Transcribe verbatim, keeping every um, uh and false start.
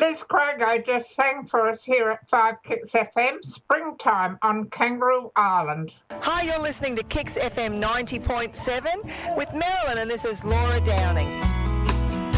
Liz Crago just sang for us here at five Kicks F M, Springtime on Kangaroo Island. Hi, you're listening to Kicks F M ninety point seven with Marilyn, and this is Laura Downing.